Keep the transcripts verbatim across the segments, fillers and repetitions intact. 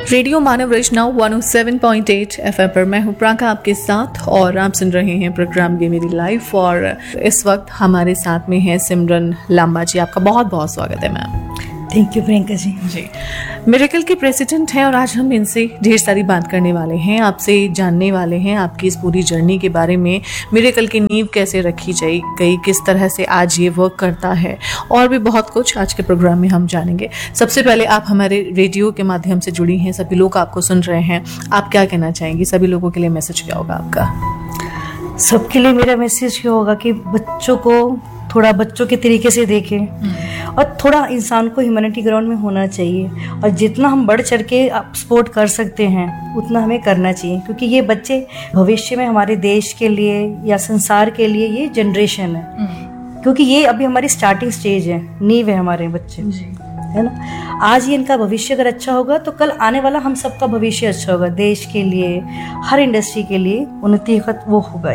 Radio मानव रचना एक सौ सात पॉइंट आठ एफएम पर मैं हूं प्राका आपके साथ और आप सुन रहे हैं प्रोग्राम ये मेरी लाइफ। और इस वक्त हमारे साथ में है सिमरन लांबा जी। आपका बहुत बहुत स्वागत है ma'am. Thank you Priyanka ji. Ji miracle के प्रेसिडेंट हैं और आज हम इनसे ढेर सारी बात करने वाले हैं, आपसे जानने वाले हैं आपकी इस पूरी जर्नी के बारे में। मिरेकल की नींव कैसे रखी जाई गई, किस तरह से आज ये वर्क करता है और भी बहुत कुछ आज के प्रोग्राम में हम जानेंगे। सबसे पहले आप हमारे रेडियो के माध्यम से जुड़ी हैं, सभी लोग आपको सुन रहे हैं, आप क्या कहना चाहेंगी? सभी लोगों के लिए मैसेज क्या होगा आपका? सबके लिए मेरा मैसेज ये होगा कि बच्चों को थोड़ा बच्चों के तरीके से देखें और थोड़ा इंसान को ह्यूमैनिटी ग्राउंड में होना चाहिए और जितना हम बढ़ चढ़ के सपोर्ट कर सकते हैं उतना हमें करना चाहिए, क्योंकि ये बच्चे भविष्य में हमारे देश के लिए या संसार के लिए ये जनरेशन है। क्योंकि ये अभी हमारी स्टार्टिंग स्टेज है, नींव है हमारे बच्चे, है ना। आज ये इनका भविष्य अगर अच्छा होगा तो कल आने वाला हम सबका भविष्य अच्छा होगा, देश के लिए, हर इंडस्ट्री के लिए उन्नति वो होगा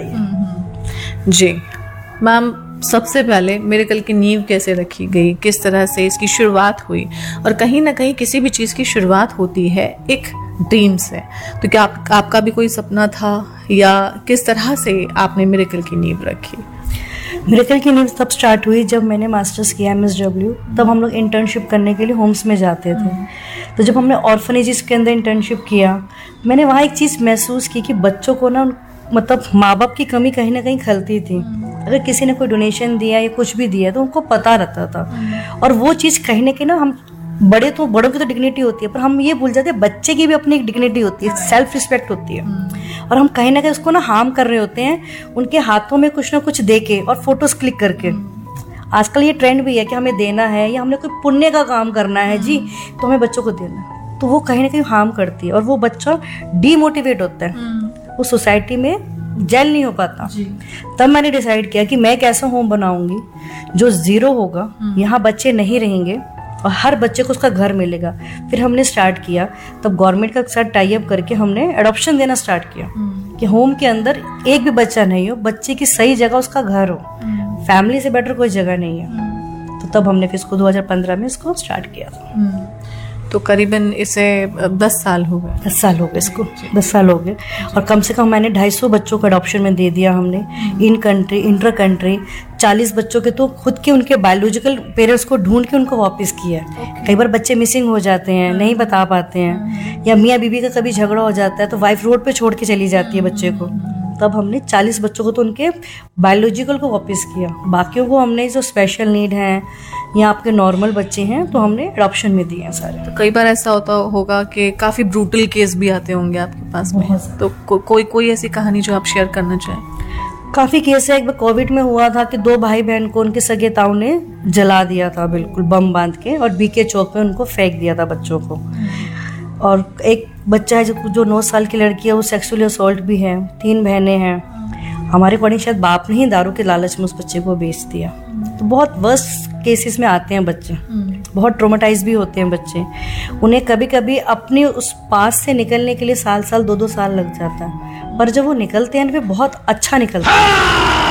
ये। जी मैम, सबसे पहले मिरेकल की नींव कैसे रखी गई, किस तरह से इसकी शुरुआत हुई? और कहीं ना कहीं किसी भी चीज़ की शुरुआत होती है एक ड्रीम से, तो क्या आप, आपका भी कोई सपना था या किस तरह से आपने मिरेकल की नींव रखी? मिरेकल की नींव तब स्टार्ट हुई जब मैंने मास्टर्स किया एम एस डब्ल्यू। तब हम लोग इंटर्नशिप करने के लिए होम्स में जाते थे। तो जब हमने ऑर्फनेजेस के अंदर इंटर्नशिप किया, मैंने वहाँ एक चीज़ महसूस की कि बच्चों को ना मतलब माँ बाप की कमी कहीं ना कहीं खलती थी। अगर किसी ने कोई डोनेशन दिया या कुछ भी दिया तो उनको पता रहता था, और वो चीज़ कहीं ना कहीं ना हम बड़े तो बड़ों की तो डिग्निटी होती है, पर हम ये भूल जाते हैं बच्चे की भी अपनी एक डिग्निटी होती है, सेल्फ रिस्पेक्ट होती है। और हम कहीं ना कहीं उसको ना हार्म कर रहे होते हैं उनके हाथों में कुछ ना कुछ दे के और फोटोज क्लिक करके। आजकल ये ट्रेंड भी है कि हमें देना है या हमने कोई पुण्य का काम करना है जी, तो हमें बच्चों को देना है, तो वो कहीं ना कहीं हार्म करती है और वो बच्चा डीमोटिवेट होता है, वो सोसाइटी में जेल नहीं हो पाता। तब मैंने डिसाइड किया कि मैं एक ऐसा होम बनाऊंगी जो जीरो होगा, यहाँ बच्चे नहीं रहेंगे और हर बच्चे को उसका घर मिलेगा। फिर हमने स्टार्ट किया, तब गवर्नमेंट के साथ टाई अप करके हमने एडॉप्शन देना स्टार्ट किया कि होम के अंदर एक भी बच्चा नहीं हो, बच्चे की सही जगह उसका घर हो, फैमिली से बेटर कोई जगह नहीं है। तो तब हमने फिर इसको दो हज़ार पंद्रह में इसको स्टार्ट किया था। तो करीबन इसे दस साल हो गए दस साल हो गए इसको दस साल हो गए और कम से कम मैंने ढाई सौ बच्चों को अडॉप्शन में दे दिया हमने, इन कंट्री इंटर कंट्री। चालीस बच्चों के तो खुद के उनके बायोलॉजिकल पेरेंट्स को ढूंढ के उनको वापस किया। okay. कई बार बच्चे मिसिंग हो जाते हैं, नहीं बता पाते हैं, या मियाँ बीवी का कभी झगड़ा हो जाता है तो वाइफ रोड पे छोड़ के चली जाती है बच्चे को। तब हमने चालीस बच्चों को तो उनके बायोलॉजिकल को वापस किया, बाकियों को हमने जो स्पेशल नीड हैं या आपके नॉर्मल बच्चे हैं तो हमने एडॉप्शन में दिए हैं सारे। तो कई बार ऐसा होता होगा कि काफ़ी ब्रूटल केस भी आते होंगे आपके पास में, तो को, कोई कोई ऐसी कहानी जो आप शेयर करना चाहें? काफ़ी केस है। एक बार कोविड में हुआ था कि दो भाई बहन को उनके सगे ताऊ ने जला दिया था, बिल्कुल बम बांध के, और बीके चौक पे उनको फेंक दिया था बच्चों को। और एक बच्चा है जो जो नौ साल की लड़की है, वो सेक्सुअली असॉल्ट भी है। तीन बहनें हैं। हमारे अकॉर्डिंग शायद बाप ने ही दारू के लालच में उस बच्चे को बेच दिया। तो बहुत वर्स्ट केसेस में आते हैं बच्चे, बहुत ट्रोमेटाइज भी होते हैं बच्चे। उन्हें कभी कभी अपने उस पास से निकलने के लिए साल साल दो दो साल लग जाता है, पर जब वो निकलते हैं वे बहुत अच्छा निकलते हैं।